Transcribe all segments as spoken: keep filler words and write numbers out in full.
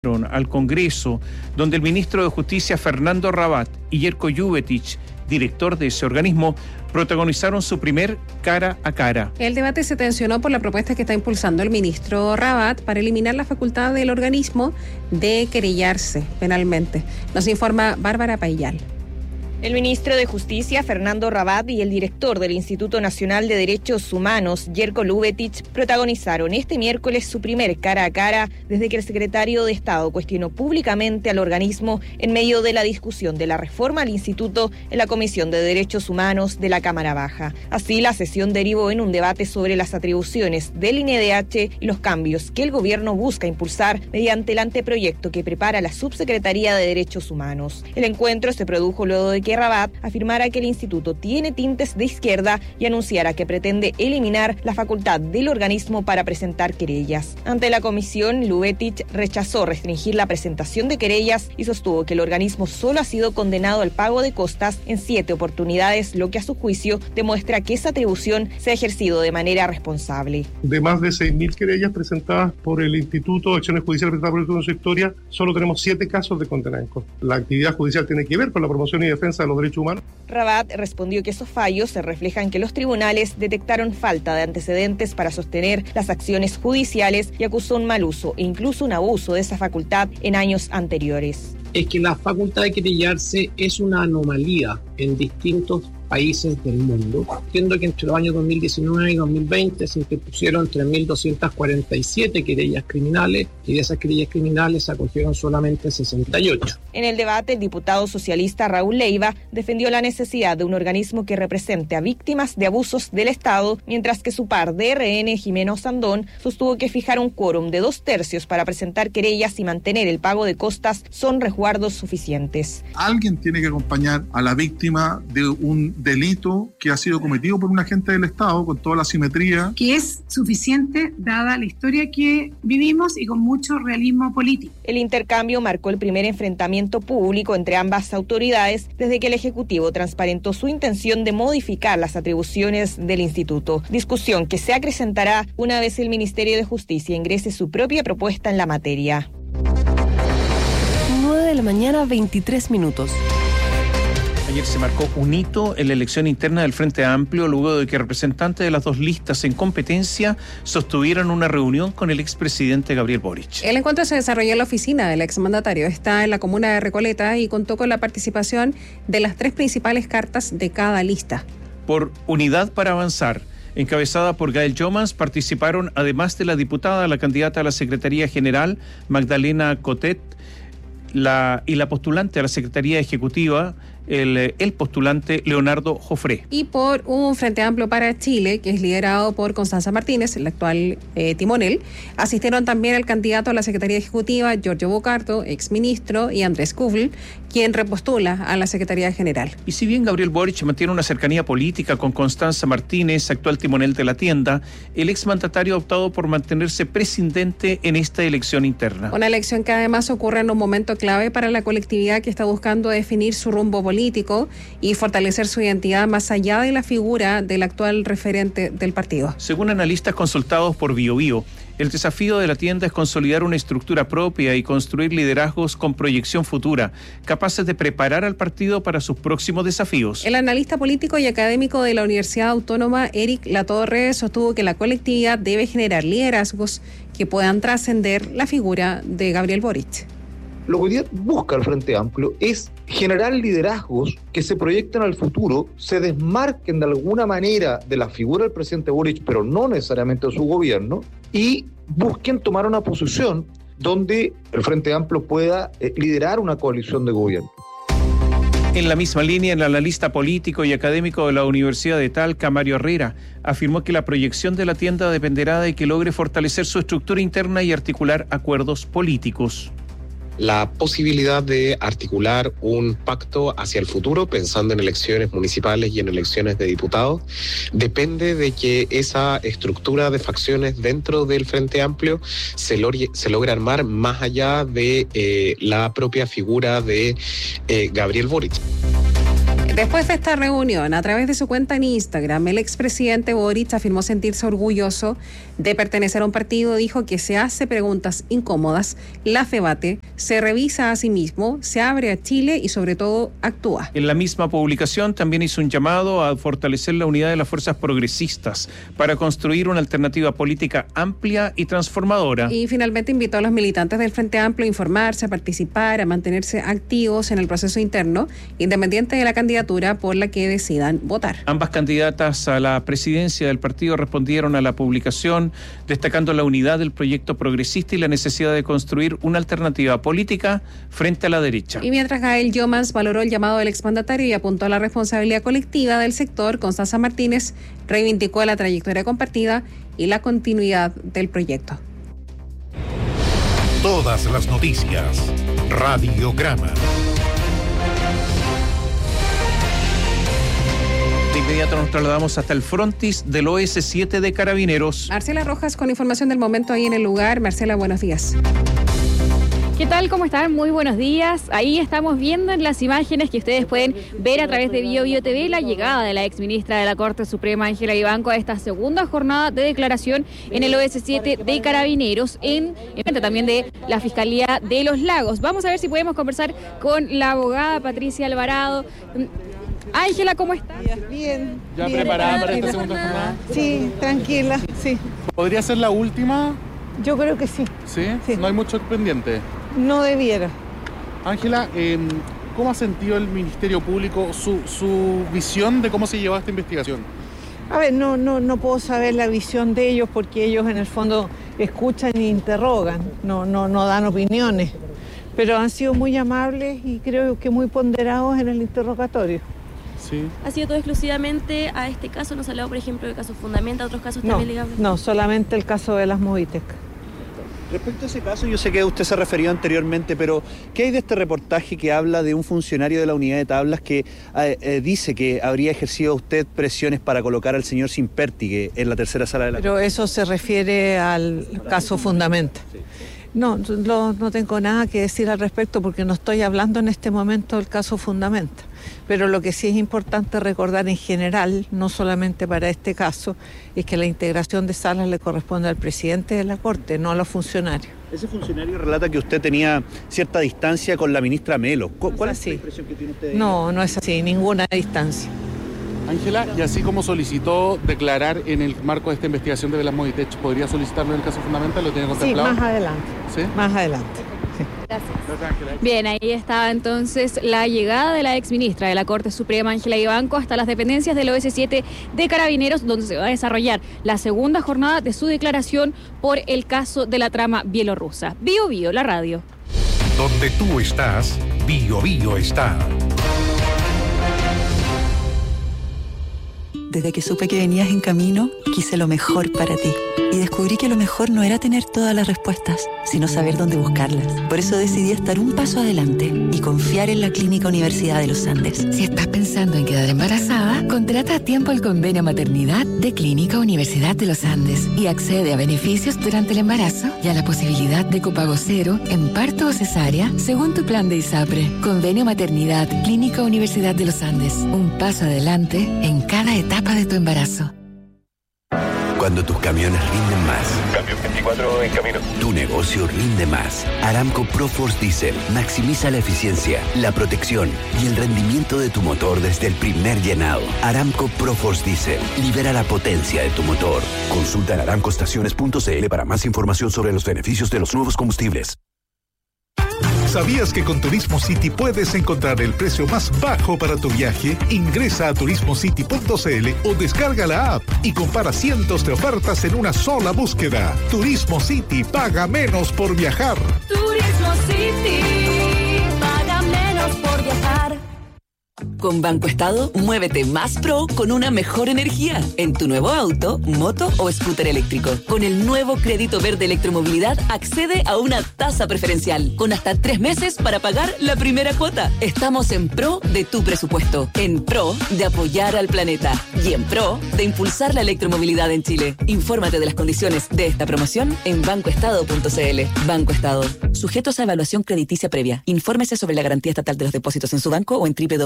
al Congreso, donde el ministro de Justicia Fernando Rabat y Jerko Ljubetic, director de ese organismo, protagonizaron su primer cara a cara. El debate se tensionó por la propuesta que está impulsando el ministro Rabat para eliminar la facultad del organismo de querellarse penalmente. Nos informa Bárbara Payal. El ministro de Justicia, Fernando Rabat, y el director del Instituto Nacional de Derechos Humanos, Jerko Ljubetic, protagonizaron este miércoles su primer cara a cara desde que el secretario de Estado cuestionó públicamente al organismo en medio de la discusión de la reforma al instituto en la Comisión de Derechos Humanos de la Cámara Baja. Así, la sesión derivó en un debate sobre las atribuciones del I N E D H y los cambios que el gobierno busca impulsar mediante el anteproyecto que prepara la Subsecretaría de Derechos Humanos. El encuentro se produjo luego de que Rabat afirmara que el instituto tiene tintes de izquierda y anunciara que pretende eliminar la facultad del organismo para presentar querellas. Ante la comisión, Ljubetic rechazó restringir la presentación de querellas y sostuvo que el organismo solo ha sido condenado al pago de costas en siete oportunidades, lo que a su juicio demuestra que esa atribución se ha ejercido de manera responsable. De más de seis mil querellas presentadas por el Instituto, acciones judiciales presentadas por el Instituto en su historia, solo tenemos siete casos de condena en contra. La actividad judicial tiene que ver con la promoción y defensa de los derechos humanos. Rabat respondió que esos fallos se reflejan que los tribunales detectaron falta de antecedentes para sostener las acciones judiciales y acusó un mal uso e incluso un abuso de esa facultad en años anteriores. Es que la facultad de querellarse es una anomalía en distintos países del mundo, siendo que entre los años dos mil diecinueve y dos mil veinte se interpusieron tres mil doscientas cuarenta y siete querellas criminales y de esas querellas criminales se acogieron solamente sesenta y ocho. En el debate, el diputado socialista Raúl Leiva defendió la necesidad de un organismo que represente a víctimas de abusos del Estado, mientras que su par de R N, Jimeno Sandón, sostuvo que fijar un quórum de dos tercios para presentar querellas y mantener el pago de costas son resguardos suficientes. Alguien tiene que acompañar a la víctima de un delito que ha sido cometido por un agente del Estado con toda la simetría. Que es suficiente dada la historia que vivimos y con mucho realismo político. El intercambio marcó el primer enfrentamiento público entre ambas autoridades desde que el Ejecutivo transparentó su intención de modificar las atribuciones del instituto. Discusión que se acrecentará una vez el Ministerio de Justicia ingrese su propia propuesta en la materia. nueve de la mañana, veintitrés minutos. Ayer se marcó un hito en la elección interna del Frente Amplio luego de que representantes de las dos listas en competencia sostuvieron una reunión con el expresidente Gabriel Boric. El encuentro se desarrolló en la oficina del exmandatario. Está en la comuna de Recoleta y contó con la participación de las tres principales cartas de cada lista. Por Unidad para Avanzar, encabezada por Gael Jomans, participaron además de la diputada, la candidata a la Secretaría General, Magdalena Cotet, la, y la postulante a la Secretaría Ejecutiva, El, el postulante Leonardo Jofré. Y por un Frente Amplio para Chile, que es liderado por Constanza Martínez, el actual eh, timonel, asistieron también el candidato a la Secretaría Ejecutiva, Giorgio Bocardo, exministro, y Andrés Kubl, quien repostula a la Secretaría General. Y si bien Gabriel Boric mantiene una cercanía política con Constanza Martínez, actual timonel de la tienda, el exmandatario ha optado por mantenerse presidente en esta elección interna. Una elección que además ocurre en un momento clave para la colectividad que está buscando definir su rumbo político político y fortalecer su identidad más allá de la figura del actual referente del partido. Según analistas consultados por BioBio, el desafío de la tienda es consolidar una estructura propia y construir liderazgos con proyección futura, capaces de preparar al partido para sus próximos desafíos. El analista político y académico de la Universidad Autónoma, Eric Latorre, sostuvo que la colectividad debe generar liderazgos que puedan trascender la figura de Gabriel Boric. Lo que hoy día busca el Frente Amplio es generar liderazgos que se proyecten al futuro, se desmarquen de alguna manera de la figura del presidente Boric, pero no necesariamente de su gobierno, y busquen tomar una posición donde el Frente Amplio pueda eh, liderar una coalición de gobierno. En la misma línea, el analista político y académico de la Universidad de Talca, Mario Herrera, afirmó que la proyección de la tienda dependerá de que logre fortalecer su estructura interna y articular acuerdos políticos. La posibilidad de articular un pacto hacia el futuro, pensando en elecciones municipales y en elecciones de diputados, depende de que esa estructura de facciones dentro del Frente Amplio se logre, se logre armar más allá de eh, la propia figura de eh, Gabriel Boric. Después de esta reunión, a través de su cuenta en Instagram, el expresidente Boric afirmó sentirse orgulloso de pertenecer a un partido. Dijo que se hace preguntas incómodas, las debate, se revisa a sí mismo, se abre a Chile y sobre todo actúa. En la misma publicación también hizo un llamado a fortalecer la unidad de las fuerzas progresistas para construir una alternativa política amplia y transformadora. Y finalmente invitó a los militantes del Frente Amplio a informarse, a participar, a mantenerse activos en el proceso interno, independiente de la candidatura por la que decidan votar. Ambas candidatas a la presidencia del partido respondieron a la publicación, destacando la unidad del proyecto progresista y la necesidad de construir una alternativa política frente a la derecha. Y mientras Gael Yomans valoró el llamado del exmandatario y apuntó a la responsabilidad colectiva del sector, Constanza Martínez reivindicó la trayectoria compartida y la continuidad del proyecto. Todas las noticias. Radiograma. De inmediato nos trasladamos hasta el frontis del O S siete de Carabineros. Marcela Rojas con información del momento ahí en el lugar. Marcela, buenos días. ¿Qué tal? ¿Cómo están? Muy buenos días. Ahí estamos viendo en las imágenes que ustedes pueden ver a través de Bio Bio T V la llegada de la exministra de la Corte Suprema, Ángela Vivanco, a esta segunda jornada de declaración en el O S siete de Carabineros, en frente también de la Fiscalía de los Lagos. Vamos a ver si podemos conversar con la abogada Patricia Alvarado. Ángela, ¿cómo estás? Bien. ¿Ya bien, preparada para esta segunda jornada? Sí, tranquila, sí. ¿Podría ser la última? Yo creo que sí. ¿Sí? Sí. ¿No hay mucho pendiente? No debiera. Ángela, eh, ¿cómo ha sentido el Ministerio Público su, su visión de cómo se llevó esta investigación? A ver, no, no, no puedo saber la visión de ellos porque ellos en el fondo escuchan e interrogan, no, no, no dan opiniones. Pero han sido muy amables y creo que muy ponderados en el interrogatorio. Sí. ¿Ha sido todo exclusivamente a este caso? ¿No se ha hablado, por ejemplo, de casos Fundamenta, otros casos no, también ligados? No, solamente el caso de las Movitec. Respecto a ese caso, yo sé que usted se referió anteriormente, pero ¿qué hay de este reportaje que habla de un funcionario de la unidad de tablas que eh, eh, dice que habría ejercido usted presiones para colocar al señor Simperti en la tercera sala de la... Pero eso se refiere al caso Fundamenta. Sí. No, no, no tengo nada que decir al respecto porque no estoy hablando en este momento del caso Fundamenta. Pero lo que sí es importante recordar en general, no solamente para este caso, es que la integración de salas le corresponde al presidente de la Corte, no a los funcionarios. Ese funcionario relata que usted tenía cierta distancia con la ministra Melo. ¿Cuál no es, es la impresión que tiene usted? No, no es así, ninguna distancia. Ángela, y así como solicitó declarar en el marco de esta investigación de Velas Movitech, ¿podría solicitarlo en el caso Fundamental? ¿Lo tiene contemplado? Sí, más adelante. ¿Sí? Más adelante. Sí. Gracias. Gracias, Ángela. Bien, ahí estaba entonces la llegada de la exministra de la Corte Suprema, Ángela Vivanco, hasta las dependencias del O S siete de Carabineros, donde se va a desarrollar la segunda jornada de su declaración por el caso de la trama bielorrusa. Bio Bio, la radio. Donde tú estás, Bio Bio está. Desde que supe que venías en camino, quise lo mejor para ti. Y descubrí que lo mejor no era tener todas las respuestas, sino saber dónde buscarlas. Por eso decidí estar un paso adelante y confiar en la Clínica Universidad de los Andes. Si estás pensando en quedar embarazada, contrata a tiempo el convenio maternidad de Clínica Universidad de los Andes y accede a beneficios durante el embarazo y a la posibilidad de copago cero en parto o cesárea según tu plan de ISAPRE. Convenio maternidad Clínica Universidad de los Andes. Un paso adelante en cada etapa de tu embarazo. Cuando tus camiones rinden más. Cambio veinticuatro en camino. Tu negocio rinde más. Aramco ProForce Diesel maximiza la eficiencia, la protección y el rendimiento de tu motor desde el primer llenado. Aramco ProForce Diesel libera la potencia de tu motor. Consulta en aramco estaciones punto c l para más información sobre los beneficios de los nuevos combustibles. ¿Sabías que con Turismo City puedes encontrar el precio más bajo para tu viaje? Ingresa a turismo city punto c l o descarga la app y compara cientos de ofertas en una sola búsqueda. Turismo City, paga menos por viajar. Turismo City, paga menos por viajar. Con Banco Estado, muévete más pro con una mejor energía en tu nuevo auto, moto o scooter eléctrico. Con el nuevo crédito verde electromovilidad, accede a una tasa preferencial con hasta tres meses para pagar la primera cuota. Estamos en pro de tu presupuesto, en pro de apoyar al planeta y en pro de impulsar la electromovilidad en Chile. Infórmate de las condiciones de esta promoción en banco estado punto c l. Banco Estado. Sujetos a evaluación crediticia previa. Infórmese sobre la garantía estatal de los depósitos en su banco o en doble u doble u doble u punto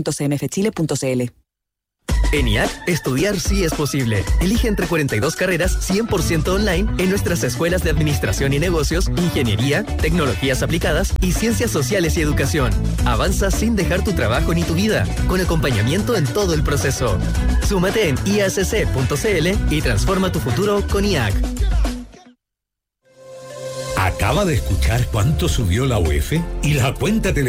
punto c m f chile punto c l. En I A C, estudiar sí es posible. Elige entre cuarenta y dos carreras cien por ciento online en nuestras escuelas de Administración y Negocios, Ingeniería, Tecnologías Aplicadas y Ciencias Sociales y Educación. Avanza sin dejar tu trabajo ni tu vida, con acompañamiento en todo el proceso. Súmate en i a c c punto c l y transforma tu futuro con I A C. ¿Acaba de escuchar cuánto subió la U E F? ¿Y la cuenta telefónica?